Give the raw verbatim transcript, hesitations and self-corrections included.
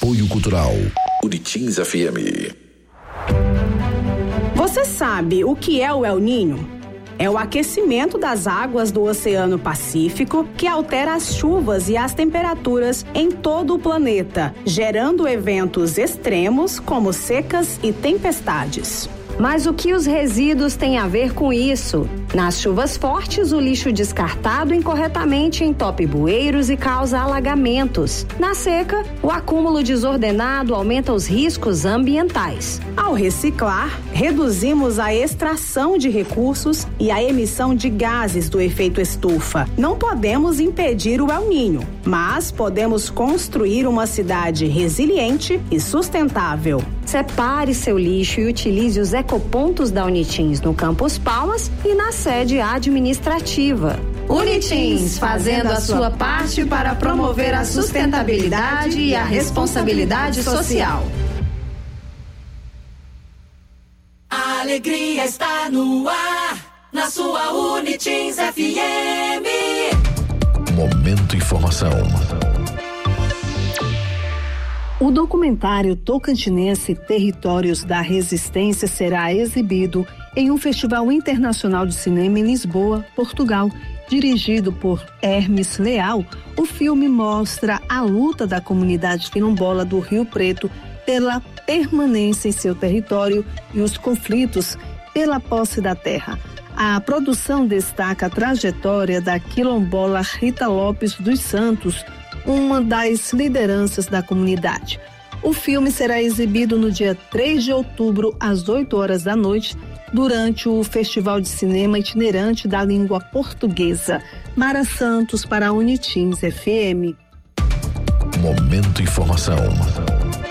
Apoio Cultural Unitins F M. Você sabe o que é o El Niño? É o aquecimento das águas do Oceano Pacífico que altera as chuvas e as temperaturas em todo o planeta, gerando eventos extremos como secas e tempestades. Mas o que os resíduos têm a ver com isso? Nas chuvas fortes, o lixo descartado incorretamente entope bueiros e causa alagamentos. Na seca, o acúmulo desordenado aumenta os riscos ambientais. Ao reciclar, reduzimos a extração de recursos e a emissão de gases do efeito estufa. Não podemos impedir o El Niño, mas podemos construir uma cidade resiliente e sustentável. Separe seu lixo e utilize os ecopontos da Unitins no Campus Palmas e na sede administrativa. Unitins, fazendo a sua parte para promover a sustentabilidade e a responsabilidade social. A alegria está no ar, na sua Unitins F M. Momento Informação. O documentário tocantinense Territórios da Resistência será exibido em um festival internacional de cinema em Lisboa, Portugal. Dirigido por Hermes Leal, o filme mostra a luta da comunidade quilombola do Rio Preto pela permanência em seu território e os conflitos pela posse da terra. A produção destaca a trajetória da quilombola Rita Lopes dos Santos, uma das lideranças da comunidade. O filme será exibido no dia três de outubro, às oito horas da noite, durante o Festival de Cinema Itinerante da Língua Portuguesa. Mara Santos para a Unitins F M. Momento Informação.